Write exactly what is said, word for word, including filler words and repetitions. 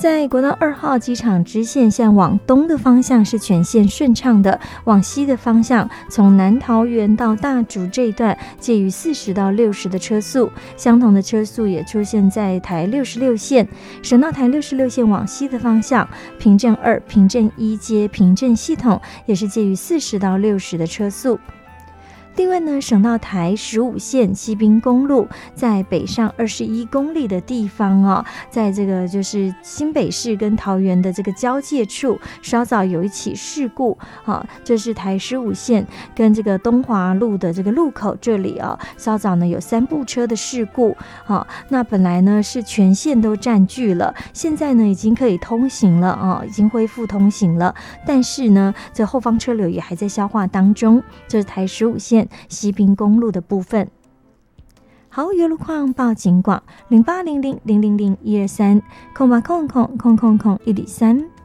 在国道二号机场支线，现在往东的方向是全线顺畅的，往西的方向从南桃园到大竹这一段介于四十到六十的车速，相同的车速也出现在台六十六线，省道台六十六线往西的方向，平镇二、平镇一街平镇系统也是介于四十到六十的车速。另外呢，省道台十五线西滨公路在北上二十一公里的地方哦，在这个就是新北市跟桃园的这个交界处，稍早有一起事故啊，这是台十五线跟这个东华路的这个路口这里啊，稍早呢有三部车的事故啊，那本来呢是全线都占据了，现在呢已经可以通行了啊，已经恢复通行了，但是呢这后方车流也还在消化当中，这是台十五线西滨公路的部分。好，有路况报警广零八零零零零零一二三空八空空空空空一零三。